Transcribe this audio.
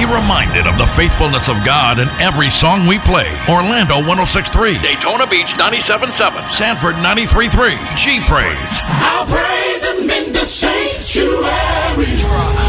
reminded of the faithfulness of God in every song we play. Orlando 106.3, Daytona Beach 97.7, Sanford 93.3, G Praise. I'll praise Him in the sanctuary.